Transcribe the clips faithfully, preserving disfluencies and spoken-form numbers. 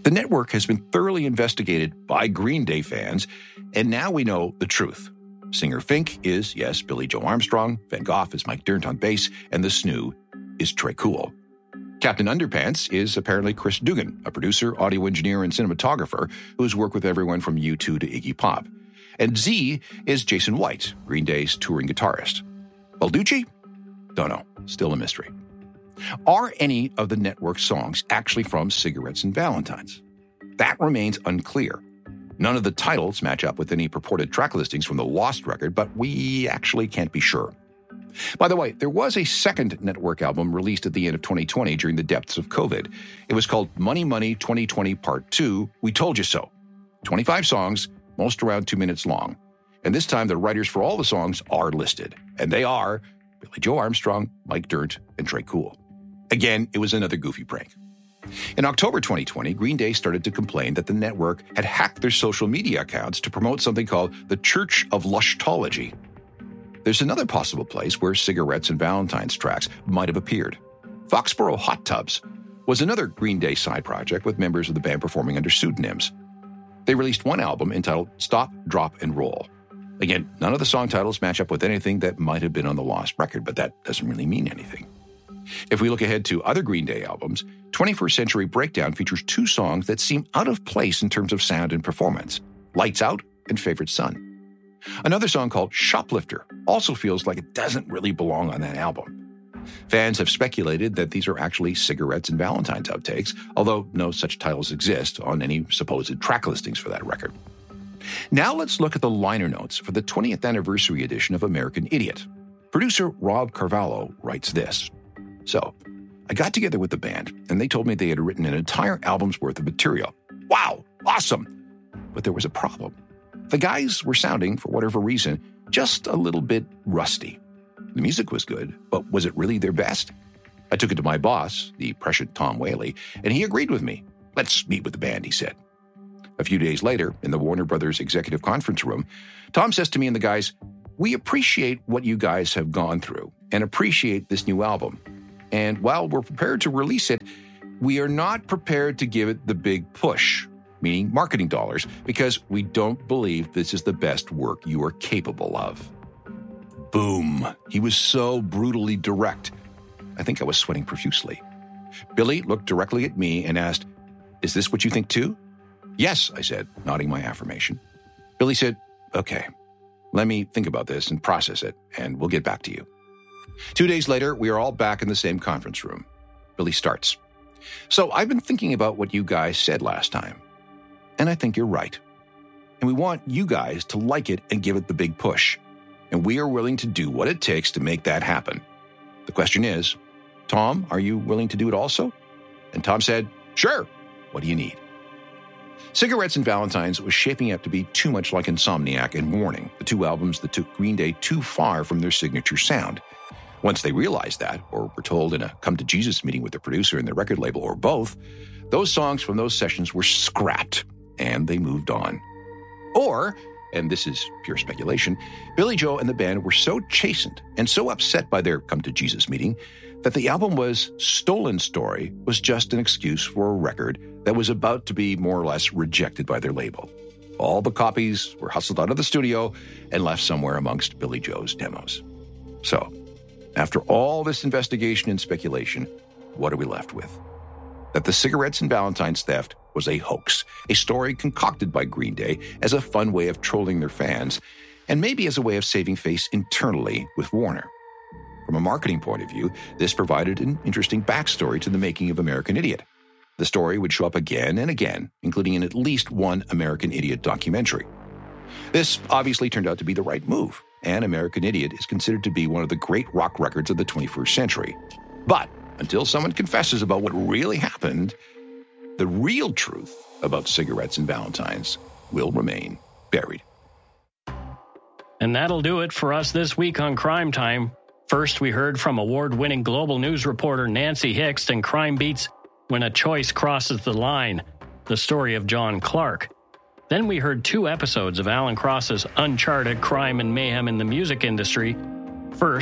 The network has been thoroughly investigated by Green Day fans, and now we know the truth. Singer Fink is, yes, Billy Joe Armstrong, Van Gogh is Mike Dirnt on bass, and the Snoo is Tré Cool. Captain Underpants is apparently Chris Dugan, a producer, audio engineer, and cinematographer who has worked with everyone from U two to Iggy Pop. And Z is Jason White, Green Day's touring guitarist. Balducci? Don't know. Still a mystery. Are any of the network songs actually from Cigarettes and Valentines? That remains unclear. None of the titles match up with any purported track listings from the Lost record, but we actually can't be sure. By the way, there was a second network album released at the end of twenty twenty during the depths of COVID. It was called Money Money twenty twenty Part two, We Told You So. twenty-five songs, most around two minutes long. And this time the writers for all the songs are listed. And they are Billy Joe Armstrong, Mike Dirnt, and Tré Cool. Again, it was another goofy prank. In October twenty twenty, Green Day started to complain that the network had hacked their social media accounts to promote something called the Church of Lushtology. There's another possible place where Cigarettes and Valentines tracks might have appeared. Foxborough Hot Tubs was another Green Day side project with members of the band performing under pseudonyms. They released one album entitled Stop, Drop, and Roll. Again, none of the song titles match up with anything that might have been on the Lost record, but that doesn't really mean anything. If we look ahead to other Green Day albums, twenty-first Century Breakdown features two songs that seem out of place in terms of sound and performance, Lights Out and Favorite Son. Another song called Shoplifter also feels like it doesn't really belong on that album. Fans have speculated that these are actually Cigarettes and Valentines outtakes, although no such titles exist on any supposed track listings for that record. Now let's look at the liner notes for the twentieth anniversary edition of American Idiot. Producer Rob Carvalho writes this. So, I got together with the band, and they told me they had written an entire album's worth of material. Wow, awesome! But there was a problem. The guys were sounding, for whatever reason, just a little bit rusty. The music was good, but was it really their best? I took it to my boss, the prescient Tom Whaley, and he agreed with me. Let's meet with the band, he said. A few days later, in the Warner Brothers executive conference room, Tom says to me and the guys, "We appreciate what you guys have gone through and appreciate this new album. And while we're prepared to release it, we are not prepared to give it the big push, meaning marketing dollars, because we don't believe this is the best work you are capable of." Boom. He was so brutally direct. I think I was sweating profusely. Billy looked directly at me and asked, "Is this what you think too?" "Yes," I said, nodding my affirmation. Billy said, "Okay, let me think about this and process it, and we'll get back to you." Two days later, we are all back in the same conference room. Billy starts. "So I've been thinking about what you guys said last time, and I think you're right. And we want you guys to like it and give it the big push. And we are willing to do what it takes to make that happen. The question is, Tom, are you willing to do it also?" And Tom said, "Sure. What do you need?" Cigarettes and Valentines was shaping up to be too much like Insomniac and Warning, the two albums that took Green Day too far from their signature sound. Once they realized that, or were told in a come-to-Jesus meeting with the producer and the record label, or both, those songs from those sessions were scrapped, and they moved on. Or, and this is pure speculation, Billy Joe and the band were so chastened and so upset by their come-to-Jesus meeting that the album was Stolen Story was just an excuse for a record that was about to be more or less rejected by their label. All the copies were hustled out of the studio and left somewhere amongst Billy Joe's demos. So, after all this investigation and speculation, what are we left with? That the Cigarettes and Valentines theft was a hoax, a story concocted by Green Day as a fun way of trolling their fans, and maybe as a way of saving face internally with Warner. From a marketing point of view, this provided an interesting backstory to the making of American Idiot. The story would show up again and again, including in at least one American Idiot documentary. This obviously turned out to be the right move, and American Idiot is considered to be one of the great rock records of the twenty-first century. But until someone confesses about what really happened, the real truth about Cigarettes and Valentines will remain buried. And that'll do it for us this week on Crime Time. First, we heard from award-winning global news reporter Nancy Hixt in Crime Beat's When a Choice Crosses the Line, the story of John Clark. Then we heard two episodes of Alan Cross's Uncharted Crime and Mayhem in the Music Industry. First,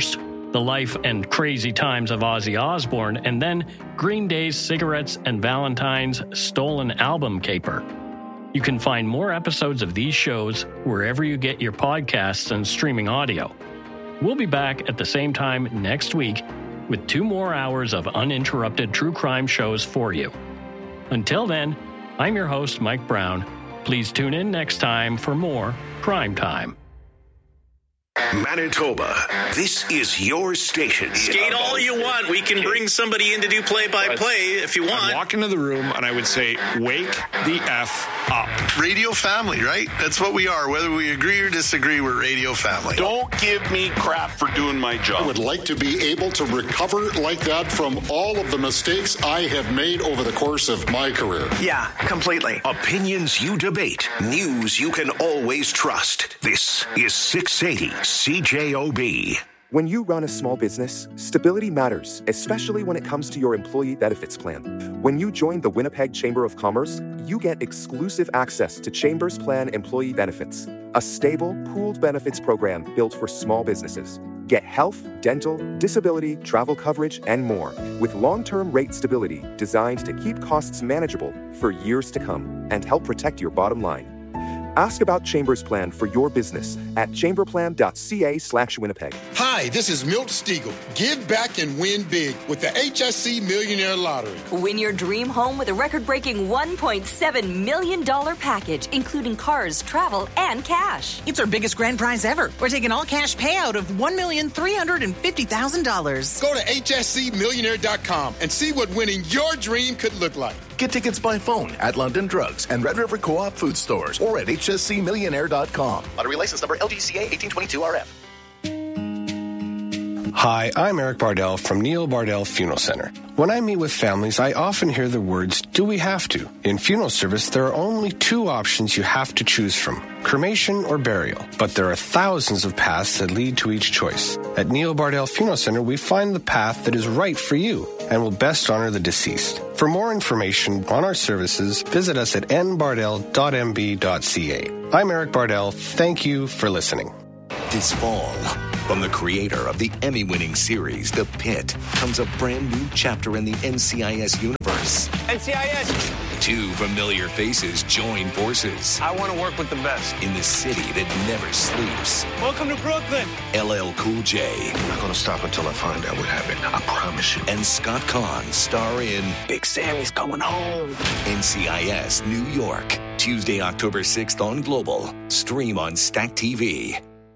The Life and Crazy Times of Ozzy Osbourne, and then Green Day's Cigarettes and Valentine's Stolen Album Caper. You can find more episodes of these shows wherever you get your podcasts and streaming audio. We'll be back at the same time next week with two more hours of uninterrupted true crime shows for you. Until then, I'm your host, Mike Brown. Please tune in next time for more Crime Time. Manitoba, this is your station. Skate all you want. We can bring somebody in to do play-by-play if you want. I'd walk into the room and I would say, wake the F up. Radio family, right? That's what we are. Whether we agree or disagree, we're radio family. Don't give me crap for doing my job. I would like to be able to recover like that from all of the mistakes I have made over the course of my career. Yeah, completely. Opinions you debate. News you can always trust. This is six eighty C J O B. When you run a small business, stability matters, especially when it comes to your employee benefits plan. When you join the Winnipeg Chamber of Commerce, you get exclusive access to Chamber's Plan employee benefits, a stable, pooled benefits program built for small businesses. Get health, dental, disability, travel coverage, and more, with long-term rate stability designed to keep costs manageable for years to come and help protect your bottom line. Ask about Chamber's Plan for your business at chamberplan.ca slash Winnipeg. Hi, this is Milt Stiegel. Give back and win big with the H S C Millionaire Lottery. Win your dream home with a record-breaking one point seven million dollars package, including cars, travel, and cash. It's our biggest grand prize ever. We're taking all-cash payout of one million three hundred fifty thousand dollars. Go to H S C millionaire dot com and see what winning your dream could look like. Get tickets by phone at London Drugs and Red River Co-op food stores or at H S C millionaire dot com. Lottery license number L G C A eighteen twenty-two R F. Hi, I'm Eric Bardell from Neil Bardell Funeral Center. When I meet with families, I often hear the words, do we have to? In funeral service, there are only two options you have to choose from, cremation or burial. But there are thousands of paths that lead to each choice. At Neil Bardell Funeral Center, we find the path that is right for you and will best honor the deceased. For more information on our services, visit us at n bardell dot m b dot c a. I'm Eric Bardell. Thank you for listening. This fall, from the creator of the Emmy-winning series, The Pit, comes a brand new chapter in the N C I S universe. N C I S! Two familiar faces join forces. I want to work with the best. In the city that never sleeps. Welcome to Brooklyn. L L Cool J. I'm not going to stop until I find out what happened. I promise you. And Scott Kahn star in Big Sammy's Coming Home. N C I S New York. Tuesday, October sixth on Global. Stream on Stack T V.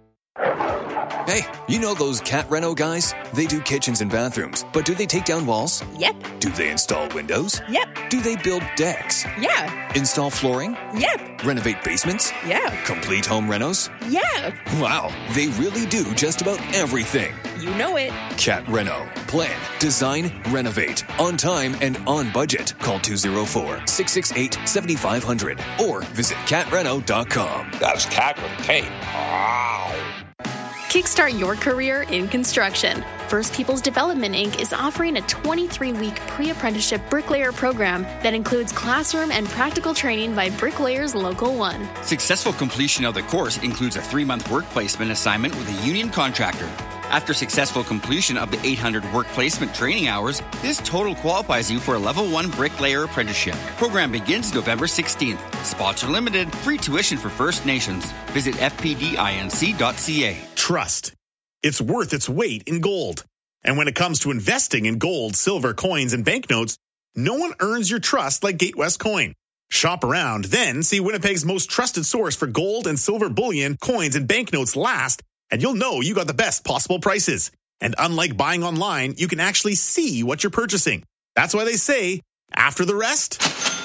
Hey, you know those Cat Reno guys? They do kitchens and bathrooms, but do they take down walls? Yep. Do they install windows? Yep. Do they build decks? Yeah. Install flooring? Yep. Renovate basements? Yeah. Complete home renos? Yeah. Wow, they really do just about everything. You know it. Cat Reno. Plan, design, renovate. On time and on budget. Call two oh four, six six eight, seven five zero zero or visit cat reno dot com. That's cat with a K. Wow. Kickstart your career in construction. First Peoples Development Incorporated is offering a twenty-three week pre-apprenticeship bricklayer program that includes classroom and practical training by Bricklayers Local one. Successful completion of the course includes a three-month work placement assignment with a union contractor. After successful completion of the eight hundred work placement training hours, this total qualifies you for a level one bricklayer apprenticeship. Program begins November sixteenth. Spots are limited. Free tuition for First Nations. Visit f p d inc dot c a. Trust. It's worth its weight in gold. And when it comes to investing in gold, silver, coins, and banknotes, no one earns your trust like Gatewest Coin. Shop around, then see Winnipeg's most trusted source for gold and silver bullion, coins, and banknotes last, and you'll know you got the best possible prices. And unlike buying online, you can actually see what you're purchasing. That's why they say, after the rest,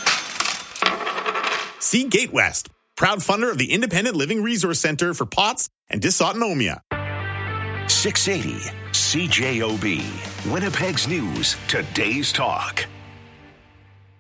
see Gatewest, proud funder of the Independent Living Resource Center for P O T S and dysautonomia. six eighty C J O B, Winnipeg's news, today's talk.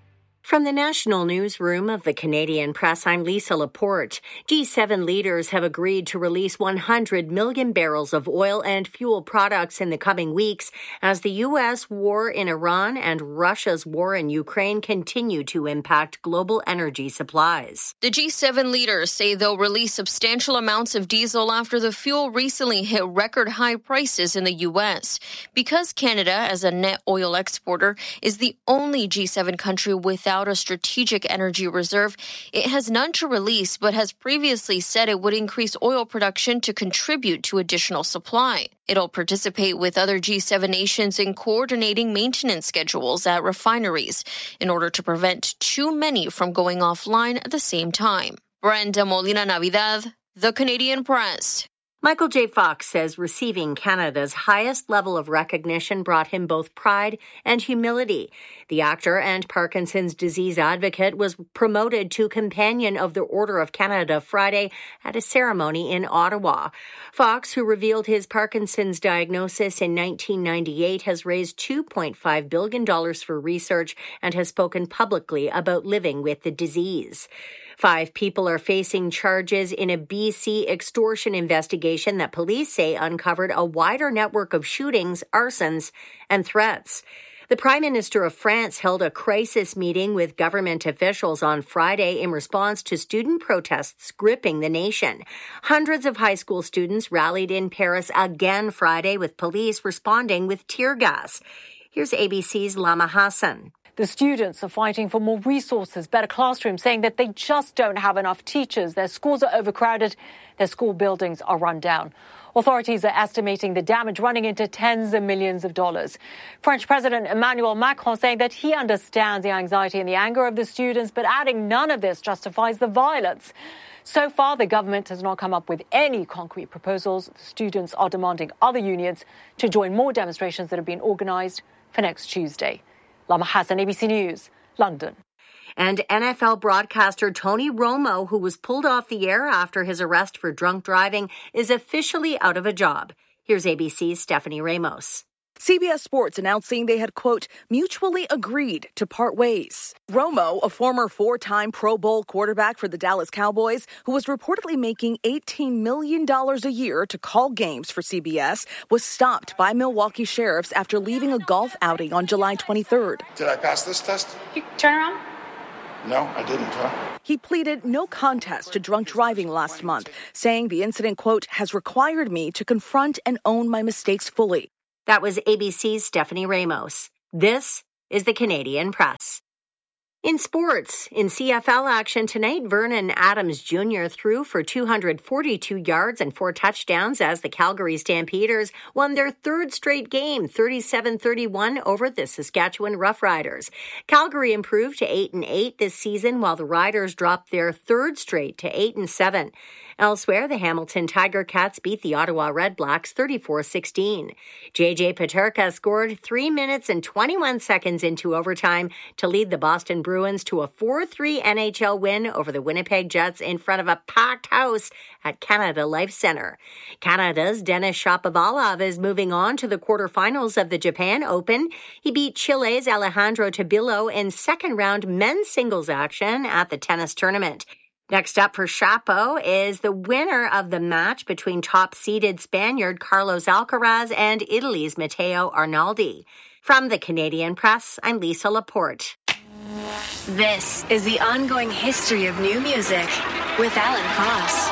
From the National Newsroom of the Canadian Press, I'm Lisa Laporte. G seven leaders have agreed to release one hundred million barrels of oil and fuel products in the coming weeks as the U S war in Iran and Russia's war in Ukraine continue to impact global energy supplies. The G seven leaders say they'll release substantial amounts of diesel after the fuel recently hit record high prices in the U S. Because Canada, as a net oil exporter, is the only G seven country without a strategic energy reserve, it has none to release, but has previously said it would increase oil production to contribute to additional supply. It'll participate with other G seven nations in coordinating maintenance schedules at refineries in order to prevent too many from going offline at the same time. Brenda Molina Navidad, The Canadian Press. Michael J. Fox says receiving Canada's highest level of recognition brought him both pride and humility. The actor and Parkinson's disease advocate was promoted to Companion of the Order of Canada Friday at a ceremony in Ottawa. Fox, who revealed his Parkinson's diagnosis in nineteen ninety-eight, has raised two point five billion dollars for research and has spoken publicly about living with the disease. Five people are facing charges in a B C extortion investigation that police say uncovered a wider network of shootings, arsons, and threats. The Prime Minister of France held a crisis meeting with government officials on Friday in response to student protests gripping the nation. Hundreds of high school students rallied in Paris again Friday, with police responding with tear gas. Here's A B C's Lama Hassan. The students are fighting for more resources, better classrooms, saying that they just don't have enough teachers. Their schools are overcrowded. Their school buildings are run down. Authorities are estimating the damage running into tens of millions of dollars. French President Emmanuel Macron saying that he understands the anxiety and the anger of the students, but adding none of this justifies the violence. So far, the government has not come up with any concrete proposals. The students are demanding other unions to join more demonstrations that have been organised for next Tuesday. Lama Hassan, A B C News, London. And N F L broadcaster Tony Romo, who was pulled off the air after his arrest for drunk driving, is officially out of a job. Here's A B C's Stephanie Ramos. C B S Sports announcing they had, quote, mutually agreed to part ways. Romo, a former four-time Pro Bowl quarterback for the Dallas Cowboys, who was reportedly making eighteen million dollars a year to call games for C B S, was stopped by Milwaukee sheriffs after leaving a golf outing on July twenty-third. Did I pass this test? You turn around. No, I didn't, huh? He pleaded no contest to drunk driving last month, saying the incident, quote, has required me to confront and own my mistakes fully. That was A B C's Stephanie Ramos. This is the Canadian Press. In sports, in C F L action tonight, Vernon Adams Junior threw for two hundred forty-two yards and four touchdowns as the Calgary Stampeders won their third straight game, thirty-seven thirty-one over the Saskatchewan Roughriders. Calgary improved to eight and eight this season, while the Riders dropped their third straight to eight and seven. Elsewhere, the Hamilton Tiger Cats beat the Ottawa Red Blacks thirty-four sixteen. J J Peterka scored three minutes and twenty-one seconds into overtime to lead the Boston Bruins to a four three N H L win over the Winnipeg Jets in front of a packed house at Canada Life Centre. Canada's Denis Shapovalov is moving on to the quarterfinals of the Japan Open. He beat Chile's Alejandro Tabilo in second-round men's singles action at the tennis tournament. Next up for Chapo is the winner of the match between top-seeded Spaniard Carlos Alcaraz and Italy's Matteo Arnaldi. From the Canadian Press, I'm Lisa Laporte. This is the ongoing history of new music with Alan Cross.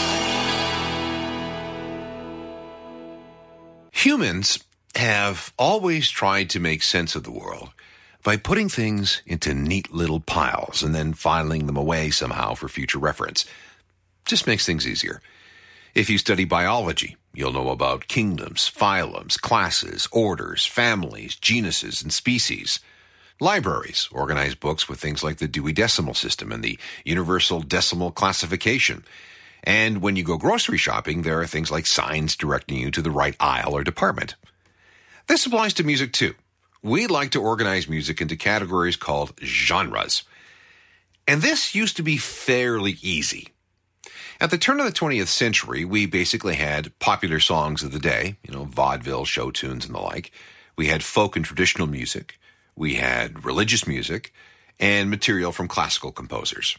Humans have always tried to make sense of the world by putting things into neat little piles and then filing them away somehow for future reference. Just makes things easier. If you study biology, you'll know about kingdoms, phylums, classes, orders, families, genuses, and species. Libraries organize books with things like the Dewey Decimal System and the Universal Decimal Classification. And when you go grocery shopping, there are things like signs directing you to the right aisle or department. This applies to music too. We like to organize music into categories called genres. And this used to be fairly easy. At the turn of the twentieth century, we basically had popular songs of the day, you know, vaudeville, show tunes, and the like. We had folk and traditional music. We had religious music. and material from classical composers.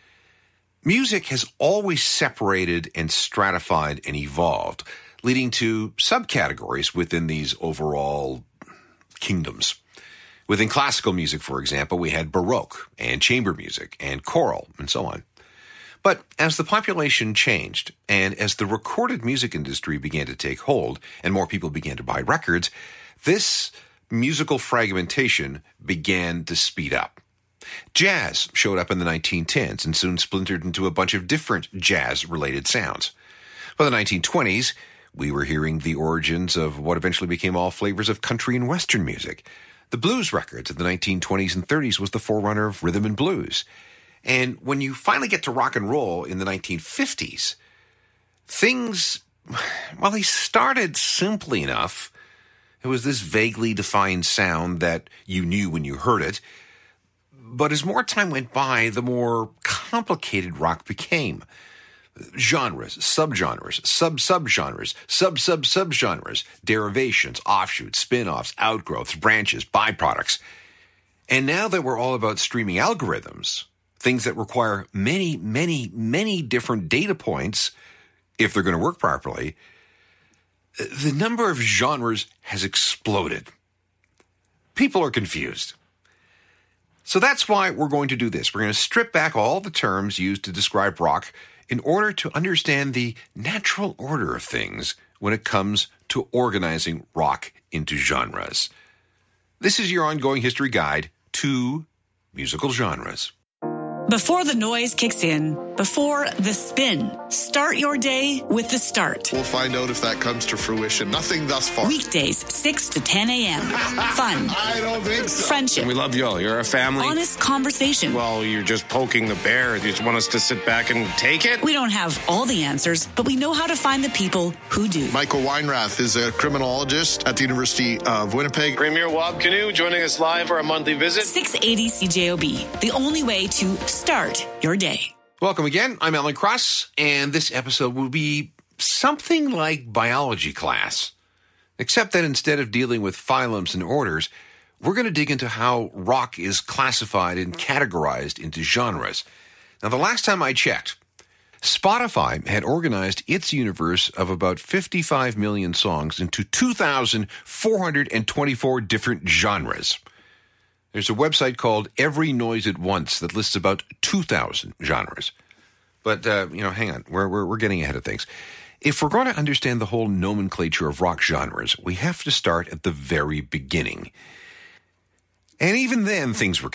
Music has always separated and stratified and evolved, leading to subcategories within these overall kingdoms. Within classical music, for example, we had Baroque and chamber music and choral and so on. But as the population changed and as the recorded music industry began to take hold and more people began to buy records, this musical fragmentation began to speed up. Jazz showed up in the nineteen tens and soon splintered into a bunch of different jazz-related sounds. By the nineteen twenties, we were hearing the origins of what eventually became all flavors of country and western music. The blues records of the nineteen twenties and thirties was the forerunner of rhythm and blues. And when you finally get to rock and roll in the nineteen fifties, things, well, they started simply enough. It was this vaguely defined sound that you knew when you heard it. But as more time went by, the more complicated rock became. Genres, subgenres, sub-subgenres, sub-sub-subgenres, derivations, offshoots, spin-offs, outgrowths, branches, byproducts. And now that we're all about streaming algorithms, things that require many, many, many different data points, if they're going to work properly, the number of genres has exploded. People are confused. So that's why we're going to do this. We're going to strip back all the terms used to describe rock in order to understand the natural order of things when it comes to organizing rock into genres. This is your ongoing history guide to musical genres. Before the noise kicks in, before the spin, start your day with The Start. We'll find out if that comes to fruition. Nothing thus far. Weekdays, six to ten a.m. Fun. I don't think so. Friendship. We love you all. You're a family. Honest conversation. Well, you're just poking the bear. You just want us to sit back and take it? We don't have all the answers, but we know how to find the people who do. Michael Weinrath is a criminologist at the University of Winnipeg. Premier Wab Canoe joining us live for a monthly visit. six eighty C J O B, the only way to start your day. Welcome again. I'm Alan Cross, and this episode will be something like biology class, except that instead of dealing with phylums and orders, we're going to dig into how rock is classified and categorized into genres. Now, the last time I checked, Spotify had organized its universe of about fifty-five million songs into two thousand four hundred twenty-four different genres. There's a website called Every Noise at Once that lists about two thousand genres. But, uh, you know, hang on. We're, we're, we're getting ahead of things. If we're going to understand the whole nomenclature of rock genres, we have to start at the very beginning. And even then, things were